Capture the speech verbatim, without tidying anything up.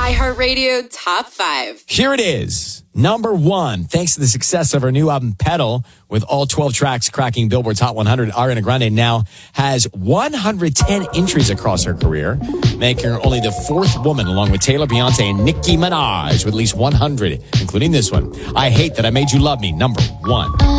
iHeartRadio Top five. Here it is. Number one, thanks to the success of her new album, Pedal, with all twelve tracks cracking Billboard's Hot one hundred, Ariana Grande now has one hundred ten entries across her career, making her only the fourth woman, along with Taylor, Beyonce, and Nicki Minaj, with at least one hundred, including this one. I Hate That I Made You Love Me, number one.